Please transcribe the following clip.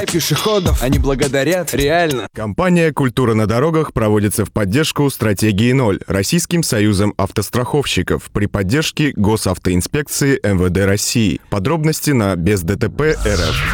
пешеходов, они благодарят, реально. Компания «Культура на дорогах» проводится в поддержку стратегии 0 Российским союзом автостраховщиков при поддержке Госавтоинспекции МВД России. Подробности на бездтп.рф.